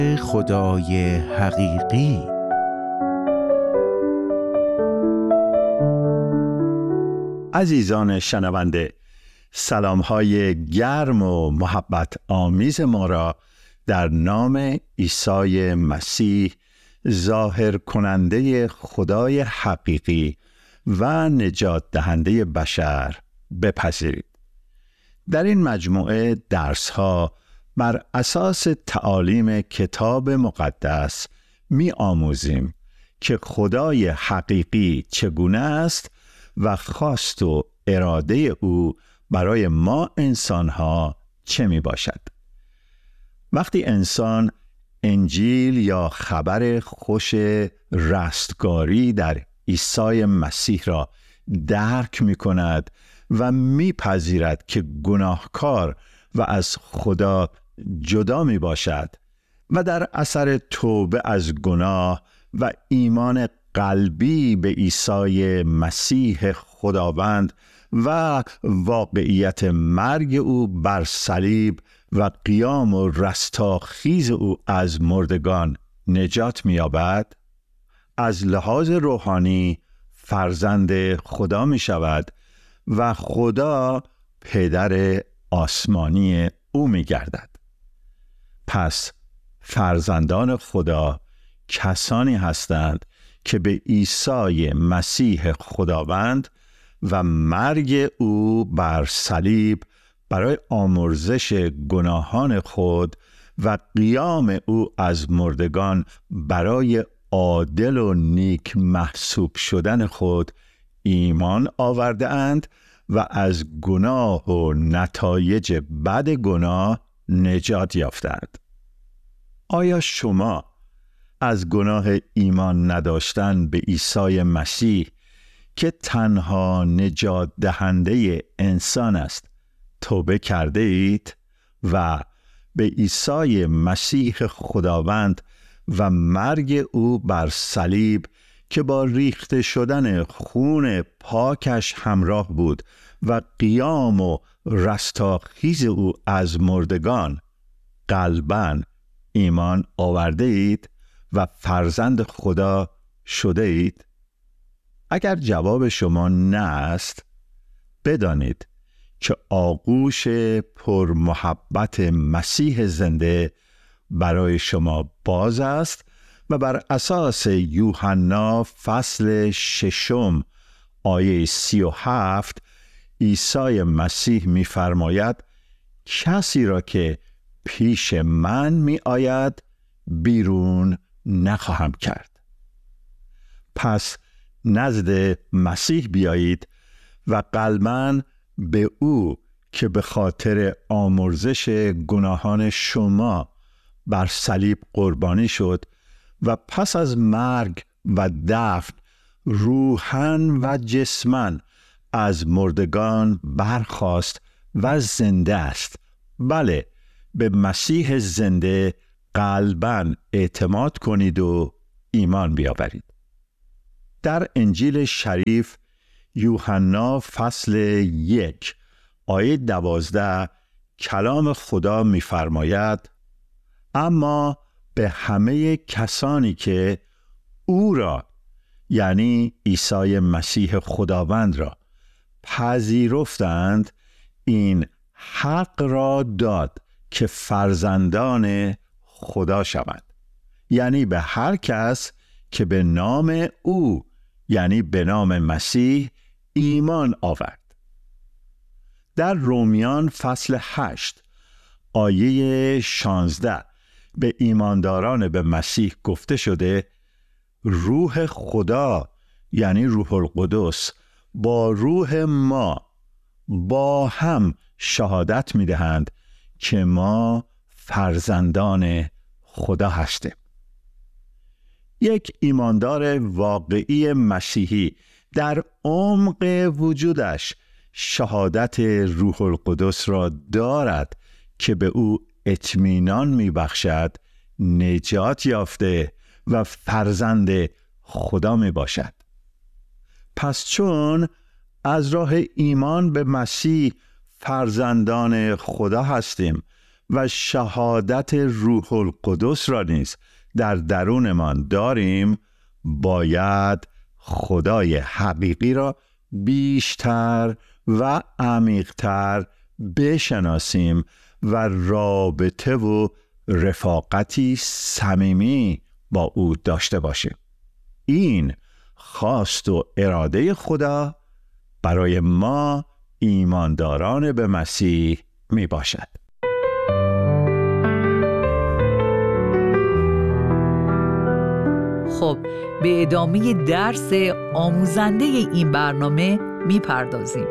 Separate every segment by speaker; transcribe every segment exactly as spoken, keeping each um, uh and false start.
Speaker 1: خدای حقیقی.
Speaker 2: عزیزان شنونده، سلام‌های گرم و محبت آمیز ما را در نام عیسی مسیح، ظاهر کننده خدای حقیقی و نجات دهنده بشر، بپذیرید. در این مجموعه درس‌ها بر اساس تعالیم کتاب مقدس می آموزیم که خدای حقیقی چگونه است و خواست و اراده او برای ما انسان‌ها چه می باشد. وقتی انسان انجیل یا خبر خوش رستگاری در عیسی مسیح را درک می کند و می پذیرد که گناهکار و از خدا جدا می باشد و در اثر توبه از گناه و ایمان قلبی به عیسی مسیح خداوند و واقعیت مرگ او بر صلیب و قیام و رستاخیز او از مردگان نجات می‌یابد، از لحاظ روحانی فرزند خدا می شود و خدا پدر آسمانی او می گردد. پس فرزندان خدا کسانی هستند که به عیسی مسیح خداوند و مرگ او بر صلیب برای آمرزش گناهان خود و قیام او از مردگان برای عادل و نیک محسوب شدن خود ایمان آورده اند و از گناه و نتایج بد گناه نجات یافتند. آیا شما از گناه ایمان نداشتن به عیسی مسیح که تنها نجات دهنده انسان است توبه کرده اید و به عیسی مسیح خداوند و مرگ او بر صلیب که با ریخته شدن خون پاکش همراه بود و قیام و رستاخیز او از مردگان قلباً ایمان آورده اید و فرزند خدا شده اید؟ اگر جواب شما نه است، بدانید که آغوش پر محبت مسیح زنده برای شما باز است و بر اساس یوحنا فصل ششم آیه سی و هفت عیسی مسیح می فرماید کسی را که پیش من می آید بیرون نخواهم کرد. پس نزد مسیح بیایید و قلباً به او که به خاطر آمرزش گناهان شما بر صلیب قربانی شد و پس از مرگ و دفن روحاً و جسماً از مردگان برخاست و زنده است. بله، به مسیح زنده قلباً اعتماد کنید و ایمان بیاورید. در انجیل شریف یوحنا فصل یک آیه دوازده کلام خدا می‌فرماید اما به همه کسانی که او را، یعنی عیسی مسیح خداوند را پذیرفتند، این حق را داد که فرزندان خدا شوند، یعنی به هر کس که به نام او، یعنی به نام مسیح ایمان آورد. در رومیان فصل هشت آیه شانزده به ایمانداران به مسیح گفته شده روح خدا، یعنی روح القدس، با روح ما با هم شهادت می دهند که ما فرزندان خدا هستیم. یک ایماندار واقعی مسیحی در عمق وجودش شهادت روح القدس را دارد که به او اطمینان می بخشد نجات یافته و فرزند خدا می باشد. پس چون از راه ایمان به مسیح فرزندان خدا هستیم و شهادت روح القدس را نیز در درونمان داریم، باید خدای حقیقی را بیشتر و عمیق‌تر بشناسیم و رابطه و رفاقتی صمیمی با او داشته باشیم. این خواست و اراده خدا برای ما ایمانداران به مسیح می باشد.
Speaker 1: خب به ادامه درس آموزنده این برنامه می پردازیم.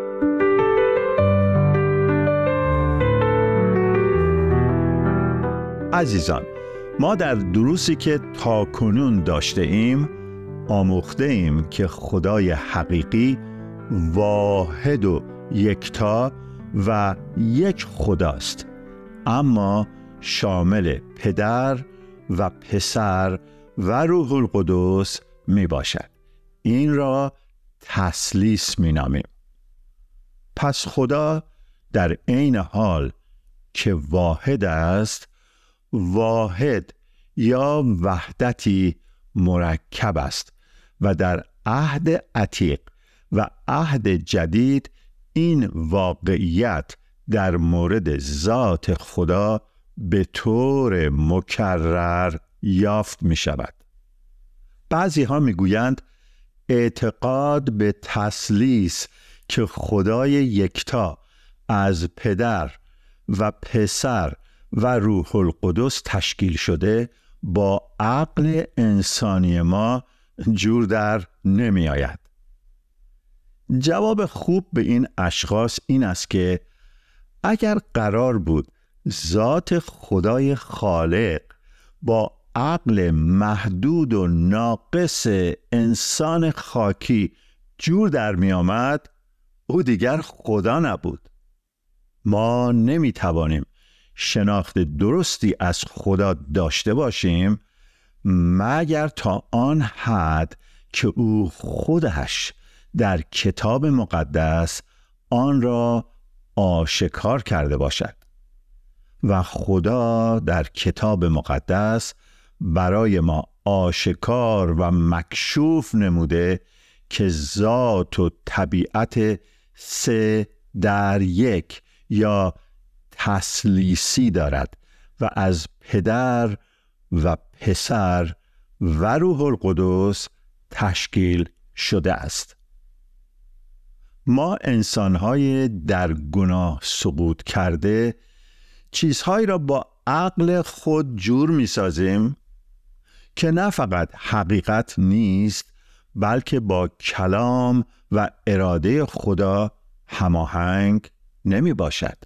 Speaker 2: عزیزان، ما در دروسی که تاکنون داشته ایم آموخته ایم که خدای حقیقی واحد و یکتا و یک خداست، اما شامل پدر و پسر و روح القدس می باشد. این را تثلیث می نامیم. پس خدا در عین حال که واحد است، واحد یا وحدتی مرکب است و در عهد عتیق و عهد جدید این واقعیت در مورد ذات خدا به طور مکرر یافت می شود. بعضی ها می گویند اعتقاد به تثلیث که خدای یکتا از پدر و پسر و روح القدس تشکیل شده با عقل انسانی ما جور در نمی آید. جواب خوب به این اشخاص این است که اگر قرار بود ذات خدای خالق با عقل محدود و ناقص انسان خاکی جور در می آمد، او دیگر خدا نبود. ما نمی توانیم شناخت درستی از خدا داشته باشیم مگر تا آن حد که او خودش در کتاب مقدس آن را آشکار کرده باشد. و خدا در کتاب مقدس برای ما آشکار و مکشوف نموده که ذات و طبیعت سه در یک یا تثلیثی دارد و از پدر و پسر و روح القدس تشکیل شده است. ما انسان‌های در گناه سقوط کرده چیزهایی را با عقل خود جور می‌سازیم که نه فقط حقیقت نیست بلکه با کلام و اراده خدا هماهنگ نمی باشد.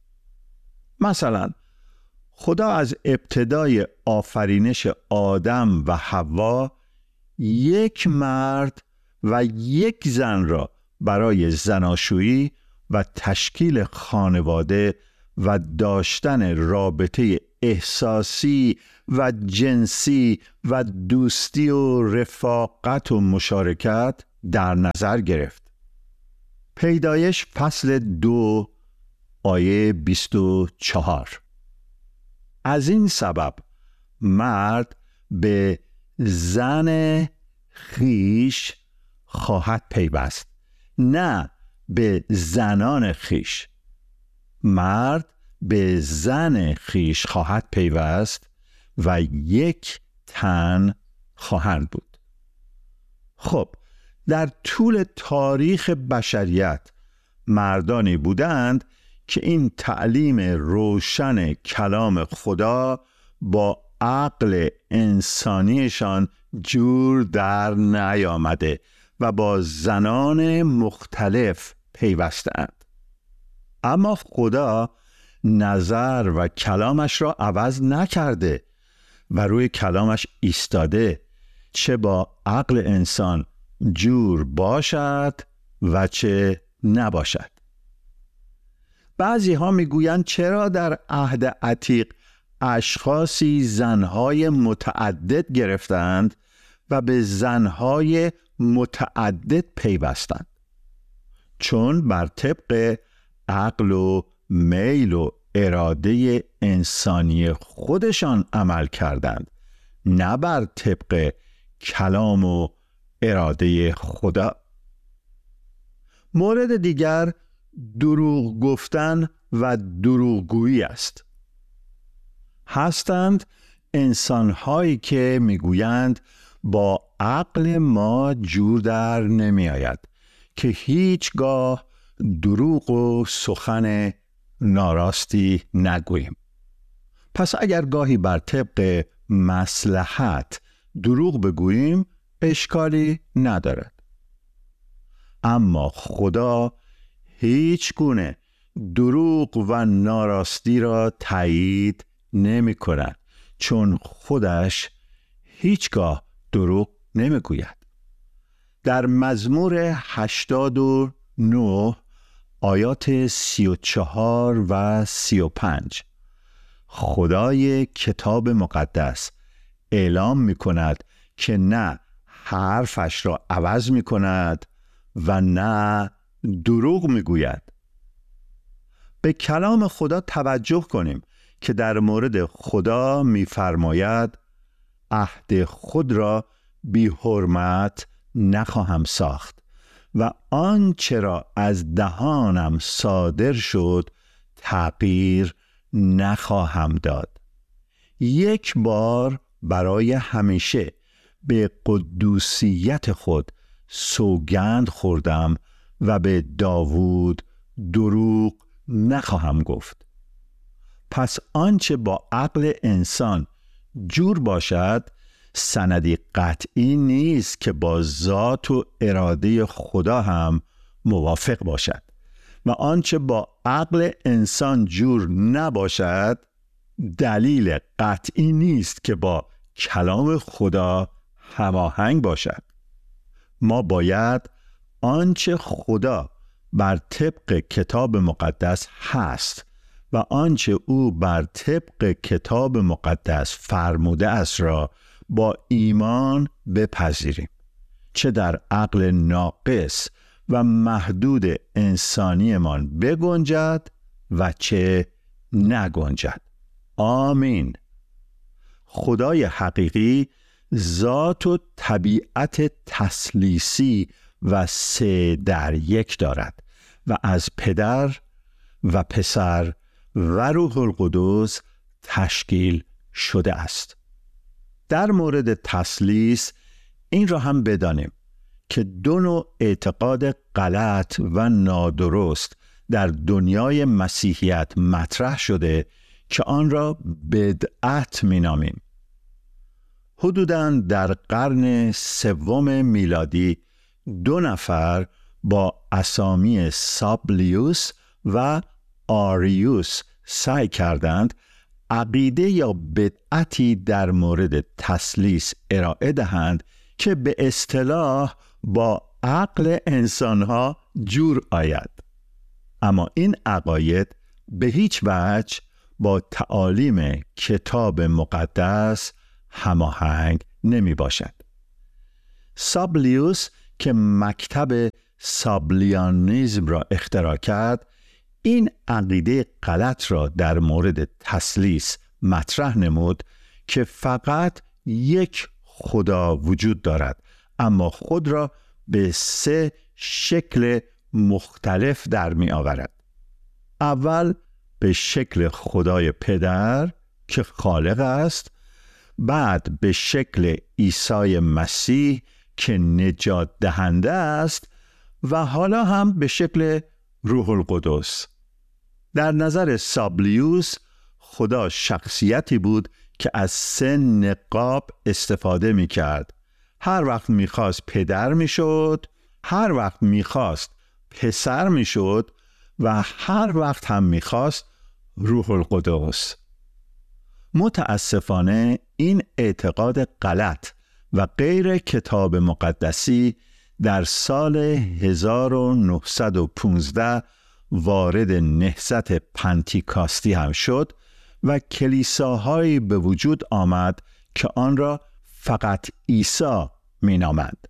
Speaker 2: مثلا خدا از ابتدای آفرینش آدم و حوا یک مرد و یک زن را برای زناشویی و تشکیل خانواده و داشتن رابطه احساسی و جنسی و دوستی و رفاقت و مشارکت در نظر گرفت. پیدایش فصل دو آیه بیست و چهار. از این سبب مرد به زن خیش خواهد پیوست، نه به زنان خیش. مرد به زن خیش خواهد پیوست و یک تن خواهند بود. خب در طول تاریخ بشریت مردانی بودند که این تعلیم روشن کلام خدا با عقل انسانیشان جور در نیامده و با زنان مختلف پیوستند. اما خدا نظر و کلامش را عوض نکرده و روی کلامش ایستاده، چه با عقل انسان جور باشد و چه نباشد. بعضی ها می گویند چرا در عهد عتیق اشخاصی زنهای متعدد گرفتند و به زنهای متعدد پیوستند؟ چون بر طبق عقل و میل و اراده انسانی خودشان عمل کردند، نه بر طبق کلام و اراده خدا. مورد دیگر دروغ گفتن و دروغگویی است. هستند انسان‌هایی که میگویند با عقل ما جور در نمی آید که هیچگاه دروغ و سخن ناراستی نگوییم. پس اگر گاهی بر طبق مصلحت دروغ بگوییم اشکالی ندارد. اما خدا هیچ گونه دروغ و ناراستی را تایید نمی کند، چون خودش هیچگاه دروغ نمی گوید. در مزمور هشتاد و نه آیات سی و چهار و سی و پنج خدای کتاب مقدس اعلام می کند که نه حرفش را عوض می کند و نه دروغ می گوید. به کلام خدا توجه کنیم که در مورد خدا می فرماید عهد خود را بی حرمت نخواهم ساخت و آنچه را از دهانم صادر شد تغییر نخواهم داد. یک بار برای همیشه به قدوسیت خود سوگند خوردم و به داوود دروغ نخواهم گفت. پس آنچه با عقل انسان جور باشد سندی قطعی نیست که با ذات و اراده خدا هم موافق باشد و آنچه با عقل انسان جور نباشد دلیل قطعی نیست که با کلام خدا هماهنگ باشد. ما باید آنچه خدا بر طبق کتاب مقدس هست و آنچه او بر طبق کتاب مقدس فرموده است را با ایمان بپذیریم، چه در عقل ناقص و محدود انسانیمان بگنجد و چه نگنجد. آمین. خدای حقیقی ذات و طبیعت تثلیثی و سه در یک دارد و از پدر و پسر و روح القدس تشکیل شده است. در مورد تثلیث این را هم بدانیم که دو نوع اعتقاد غلط و نادرست در دنیای مسیحیت مطرح شده که آن را بدعت می‌نامیم. حدوداً در قرن سوم میلادی دو نفر با اسامی سابلیوس و آریوس سعی کردند عقیده یا بدعتی در مورد تثلیث ارائه دهند که به اصطلاح با عقل انسانها جور آید. اما این عقاید به هیچ وجه با تعالیم کتاب مقدس هماهنگ نمی باشد. سابلیوس که مکتب سابلیانیزم را اختراع کرد، این عقیده غلط را در مورد تثلیث مطرح نمود که فقط یک خدا وجود دارد، اما خود را به سه شکل مختلف در می آورد. اول به شکل خدای پدر که خالق است، بعد به شکل عیسی مسیح که نجات دهنده است و حالا هم به شکل روح القدس. در نظر سابلیوس خدا شخصیتی بود که از سه نقاب استفاده می کرد. هر وقت می خواست پدر می شد، هر وقت می خواست پسر می شد و هر وقت هم می خواست روح القدس. متاسفانه این اعتقاد غلط و غیر کتاب مقدسی در سال هزار و نهصد و پانزده وارد نهضت پنتیکاستی هم شد و کلیساهایی به وجود آمد که آن را فقط عیسی می نامند.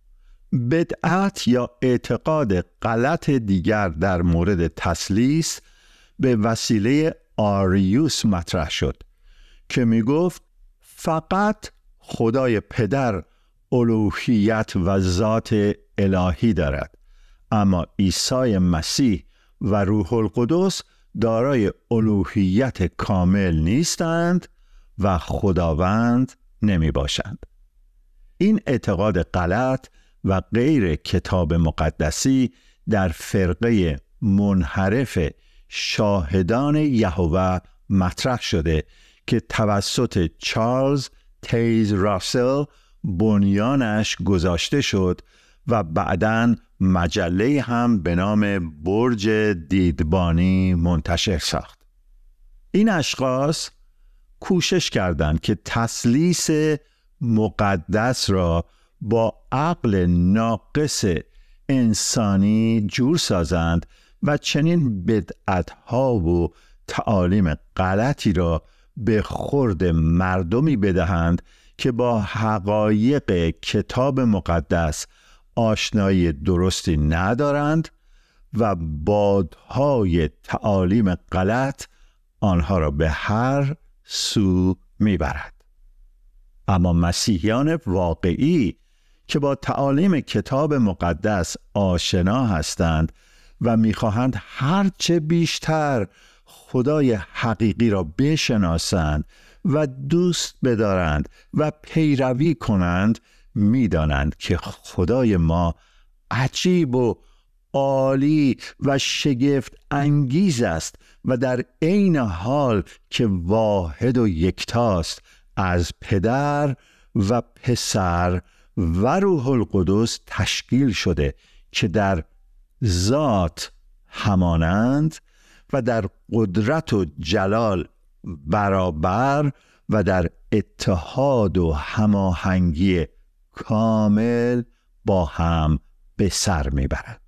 Speaker 2: بدعت یا اعتقاد غلط دیگر در مورد تثلیث به وسیله آریوس مطرح شد که می گفت فقط خدای پدر الوهیت و ذات الهی دارد، اما عیسی مسیح و روح القدس دارای الوهیت کامل نیستند و خداوند نمی باشند. این اعتقاد غلط و غیر کتاب مقدسی در فرقه منحرف شاهدان یهوه مطرح شده که توسط چارلز تیز راسل بنیانش گذاشته شد و بعداً مجله هم به نام برج دیدبانی منتشر ساخت. این اشخاص کوشش کردند که تثلیث مقدس را با عقل ناقص انسانی جور سازند و چنین بدعت‌ها و تعالیم غلطی را به خورد مردمی بدهند که با حقایق کتاب مقدس آشنایی درستی ندارند و بادهای تعالیم غلط آنها را به هر سو میبرد. اما مسیحیان واقعی که با تعالیم کتاب مقدس آشنا هستند و میخواهند هرچه بیشتر خدای حقیقی را بشناسند و دوست بدارند و پیروی کنند، میدانند که خدای ما عجیب و عالی و شگفت انگیز است و در عین حال که واحد و یکتاست از پدر و پسر و روح القدس تشکیل شده که در ذات همانند و در قدرت و جلال برابر و در اتحاد و هماهنگی کامل با هم به سر میبرد.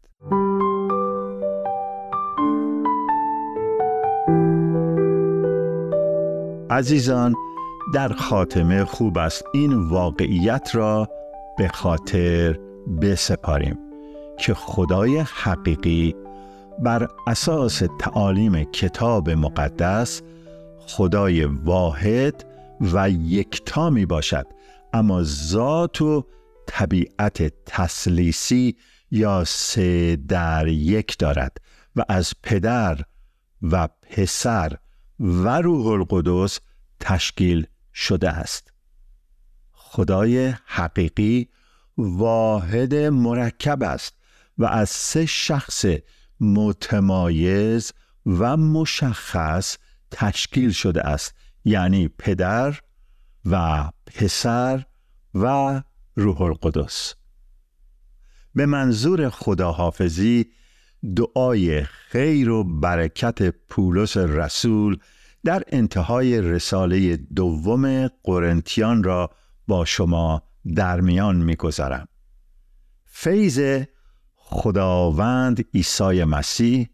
Speaker 2: عزیزان، در خاتمه خوب است این واقعیت را به خاطر بسپاریم که خدای حقیقی بر اساس تعالیم کتاب مقدس خدای واحد و یکتا می باشد، اما ذات و طبیعت تثلیثی یا سه در یک دارد و از پدر و پسر و روح القدس تشکیل شده است. خدای حقیقی واحد مرکب است و از سه شخص متمایز و مشخص تشکیل شده است، یعنی پدر و پسر و روح القدس. به منظور خداحافظی دعای خیر و برکت پولس رسول در انتهای رساله دوم قرنتیان را با شما در میان می‌گذارم. فیض خداوند عیسی مسیح،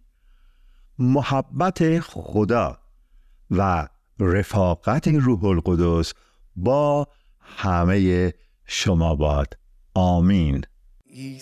Speaker 2: محبت خدا و رفاقت روح القدس با همه شما باد. آمین.